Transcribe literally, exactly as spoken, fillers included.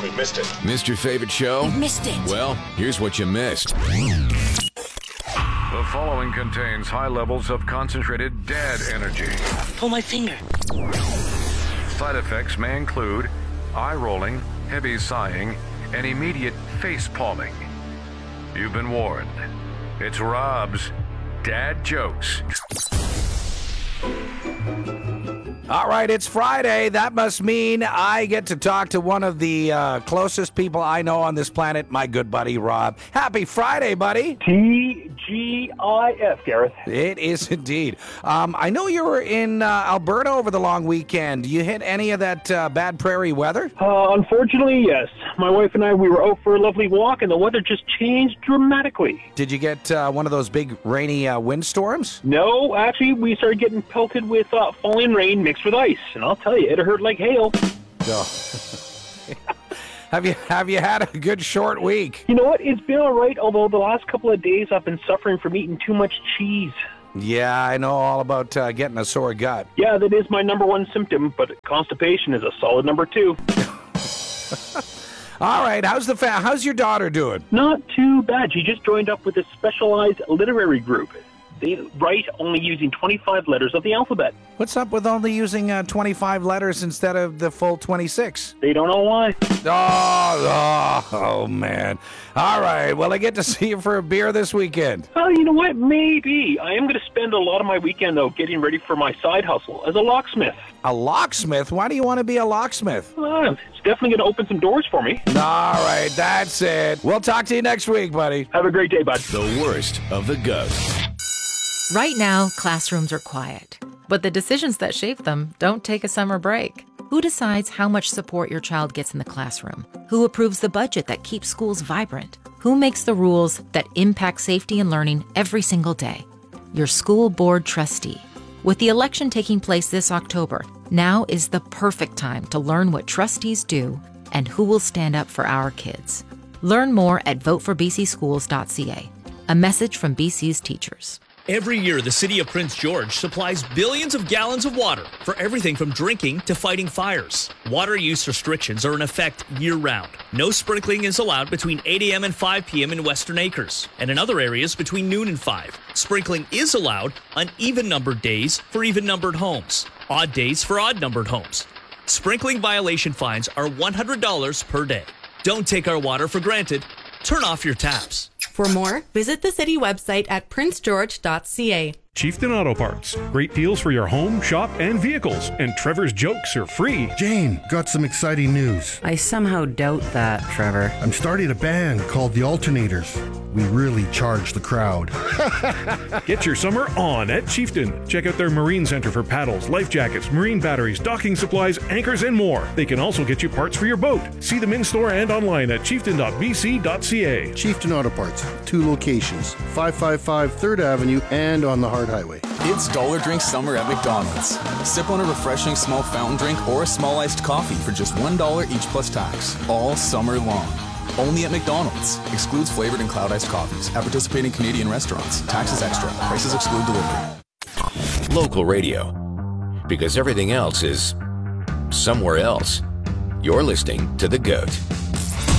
We missed it. Missed your favorite show? You missed it. Well, here's what you missed. The following contains high levels of concentrated dad energy. Pull my finger. Side effects may include eye rolling, heavy sighing, and immediate face palming. You've been warned. It's Rob's Dad Jokes. All right, it's Friday. That must mean I get to talk to one of the uh, closest people I know on this planet, my good buddy, Rob. Happy Friday, buddy. T G I F, Gareth. It is indeed. Um, I know you were in uh, Alberta over the long weekend. You hit any of that uh, bad prairie weather? Uh, unfortunately, yes. My wife and I, we were out for a lovely walk, and the weather just changed dramatically. Did you get uh, one of those big rainy uh, windstorms? No, actually, we started getting pelted with uh, falling rain mixed with ice, and I'll tell you, it hurt like hail. Oh. Have you have you had a good short week? You know what? It's been all right, although the last couple of days I've been suffering from eating too much cheese. Yeah, I know all about uh, getting a sore gut. Yeah, that is my number one symptom, but constipation is a solid number two. All right, how's the fa- how's your daughter doing? Not too bad. She just joined up with a specialized literary group. They write only using twenty-five letters of the alphabet. What's up with only using uh, twenty-five letters instead of the full twenty-six? They don't know why. Oh, oh, oh, man. All right, well, I get to see you for a beer this weekend. Well, you know what? Maybe. I am going to spend a lot of my weekend, though, getting ready for my side hustle as a locksmith. A locksmith? Why do you want to be a locksmith? Uh, it's definitely going to open some doors for me. All right, that's it. We'll talk to you next week, buddy. Have a great day, bud. The worst of the goat. Right now, classrooms are quiet, but the decisions that shape them don't take a summer break. Who decides how much support your child gets in the classroom? Who approves the budget that keeps schools vibrant? Who makes the rules that impact safety and learning every single day? Your school board trustee. With the election taking place this October, now is the perfect time to learn what trustees do and who will stand up for our kids. Learn more at vote for b c schools dot c a. A message from B C's teachers. Every year, the city of Prince George supplies billions of gallons of water for everything from drinking to fighting fires. Water use restrictions are in effect year-round. No sprinkling is allowed between eight a.m. and five p.m. in Western Acres, and in other areas between noon and five. Sprinkling is allowed on even-numbered days for even-numbered homes, odd days for odd-numbered homes. Sprinkling violation fines are one hundred dollars per day. Don't take our water for granted. Turn off your taps. For more, visit the city website at prince george dot c a. Chieftain Auto Parts. Great deals for your home, shop, and vehicles. And Trevor's jokes are free. Jane, got some exciting news. I somehow doubt that, Trevor. I'm starting a band called The Alternators. We really charge the crowd. Get your summer on at Chieftain. Check out their Marine Center for paddles, life jackets, marine batteries, docking supplies, anchors, and more. They can also get you parts for your boat. See them in store and online at chieftain dot b c dot c a. Chieftain Auto Parts. Two locations. five five five third Avenue and on the Hard Highway. It's Dollar Drink Summer at McDonald's. Sip on a refreshing small fountain drink or a small iced coffee for just one dollar each plus tax. All summer long. Only at McDonald's. Excludes flavored and cloud iced coffees. At participating Canadian restaurants. Taxes extra. Prices exclude delivery. Local radio. Because everything else is somewhere else. You're listening to The Goat.